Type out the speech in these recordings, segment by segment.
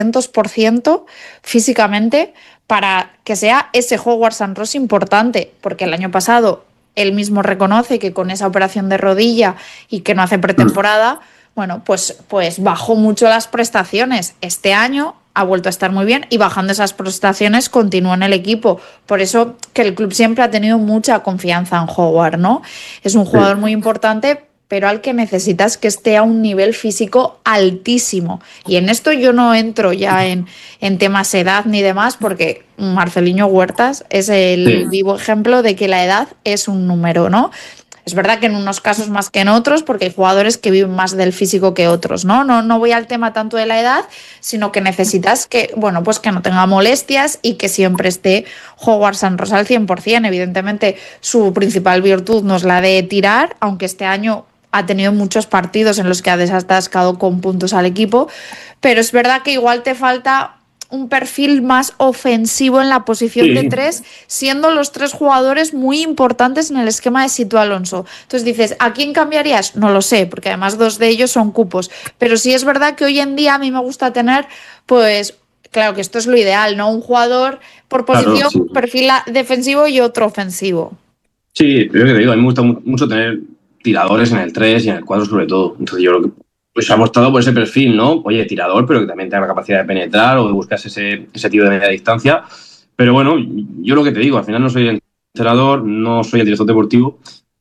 200% físicamente para que sea ese Howard Ross importante, porque el año pasado él mismo reconoce que con esa operación de rodilla y que no hace pretemporada, bueno, pues bajó mucho las prestaciones. Este año ha vuelto a estar muy bien y bajando esas prestaciones continúa en el equipo. Por eso que el club siempre ha tenido mucha confianza en Howard, ¿no? Es un jugador muy importante, pero al que necesitas que esté a un nivel físico altísimo. Y en esto yo no entro ya en temas edad ni demás, porque Marceliño Huertas es el vivo ejemplo de que la edad es un número, ¿no? Es verdad que en unos casos más que en otros, porque hay jugadores que viven más del físico que otros, ¿no? No voy al tema tanto de la edad, sino que necesitas que, bueno, pues que no tenga molestias y que siempre esté Howard Ross al 100%. Evidentemente, su principal virtud no es la de tirar, aunque este año ha tenido muchos partidos en los que ha desatascado con puntos al equipo, pero es verdad que igual te falta un perfil más ofensivo en la posición de tres, siendo los tres jugadores muy importantes en el esquema de Sito Alonso. Entonces dices, ¿a quién cambiarías? No lo sé, porque además dos de ellos son cupos. Pero sí es verdad que hoy en día a mí me gusta tener, pues, claro que esto es lo ideal, ¿no? Un jugador por posición, Claro, sí. perfil defensivo y otro ofensivo. Sí, pero que te digo, a mí me gusta mucho tener tiradores en el 3 y en el 4 sobre todo. Entonces yo creo que pues, ha apostado por ese perfil, ¿no? Oye, tirador, pero que también tenga la capacidad de penetrar o de buscarse ese tiro de media distancia. Pero bueno, yo lo que te digo, al final no soy el entrenador, no soy el director deportivo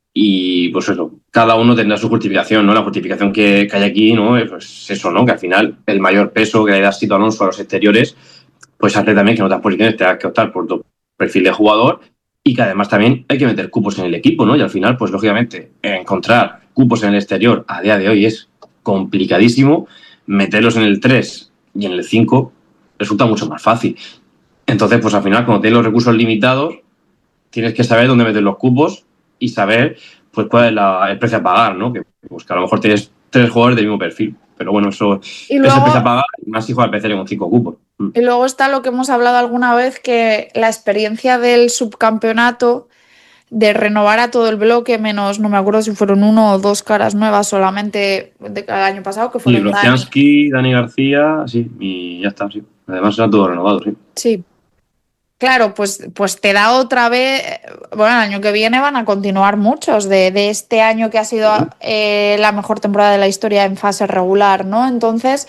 y pues eso, cada uno tendrá su justificación, ¿no? La justificación que hay aquí, ¿no? Pues eso, ¿no? Que al final el mayor peso que le da Sito Alonso a los exteriores, pues hace también que en otras posiciones tengas que optar por tu perfil de jugador y que además también hay que meter cupos en el equipo, ¿no? Y al final, pues lógicamente, encontrar cupos en el exterior a día de hoy es complicadísimo, meterlos en el 3 y en el 5 resulta mucho más fácil. Entonces, pues al final, cuando tienes los recursos limitados, tienes que saber dónde meter los cupos y saber pues cuál es el precio a pagar, ¿no? Pues que a lo mejor tienes 3 jugadores del mismo perfil, pero bueno, eso Y es el precio a luego, pagar y más hijo al PC con 5 cupos. y luego está lo que hemos hablado alguna vez, que la experiencia del subcampeonato de renovar a todo el bloque, menos, no me acuerdo si fueron uno o dos caras nuevas solamente de cada año pasado, que Y fueron Dani. Brozianski, Dani García, sí, y ya está, sí. Además era todo renovado, sí. Sí, claro, pues te da otra vez, bueno, el año que viene van a continuar muchos de este año que ha sido la mejor temporada de la historia en fase regular, ¿no? Entonces,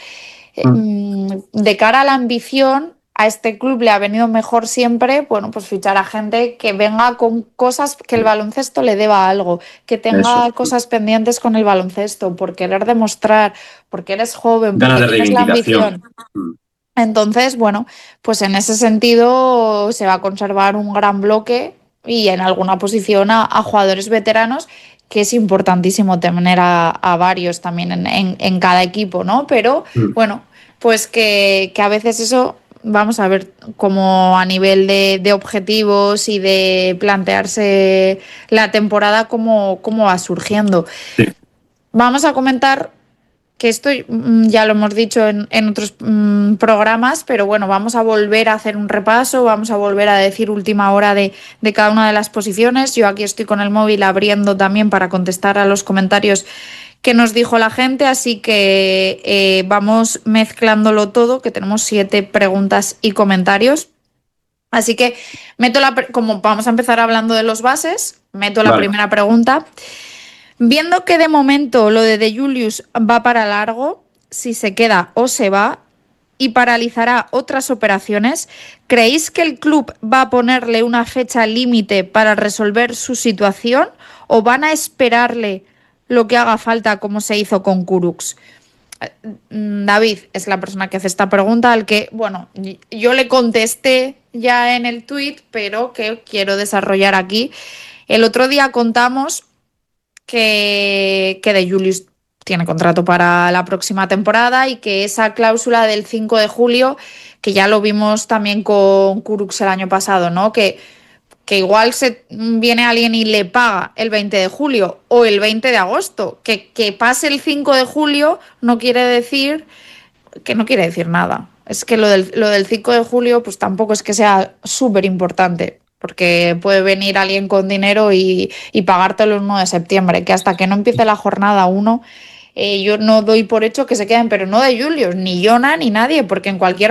de cara a la ambición, a este club le ha venido mejor siempre, bueno, pues fichar a gente que venga con cosas, que el baloncesto le deba algo, que Eso. tenga cosas pendientes con el baloncesto, por querer demostrar, porque eres joven, Ganas porque de tienes la reivindicación. ambición. Entonces, bueno, pues en ese sentido se va a conservar un gran bloque y en alguna posición a jugadores veteranos, que es importantísimo tener a varios también en cada equipo, ¿no? Pero bueno, pues que a veces eso, vamos a ver como a nivel de objetivos y de plantearse la temporada, cómo va surgiendo. Sí, Vamos a comentar que esto ya lo hemos dicho en otros programas, pero bueno, vamos a volver a hacer un repaso, vamos a volver a decir última hora de cada una de las posiciones. Yo aquí estoy con el móvil abriendo también para contestar a los comentarios que nos dijo la gente, así que vamos mezclándolo todo, que tenemos 7 preguntas y comentarios. Así que como vamos a empezar hablando de los bases, meto la vale. primera pregunta. Viendo que de momento lo de Julius va para largo, si se queda o se va, y paralizará otras operaciones, ¿creéis que el club va a ponerle una fecha límite para resolver su situación o van a esperarle lo que haga falta como se hizo con Kurucs? David es la persona que hace esta pregunta, al que, bueno, yo le contesté ya en el tuit, pero que quiero desarrollar aquí. El otro día contamos que de Julius tiene contrato para la próxima temporada y que esa cláusula del 5 de julio, que ya lo vimos también con Kurucs el año pasado, ¿no? Que igual viene alguien y le paga el 20 de julio o el 20 de agosto. Que pase el 5 de julio no quiere decir que no quiere decir nada. Es que lo del 5 de julio pues tampoco es que sea súper importante, porque puede venir alguien con dinero y pagártelo el 1 de septiembre, que hasta que no empiece la jornada 1 yo no doy por hecho que se queden, pero no de Julius, ni Jonah, ni nadie, porque en cualquier